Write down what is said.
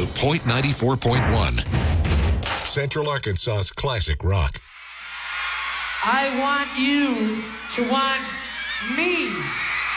to Point 94.1. Central Arkansas's classic rock. I want you to want me.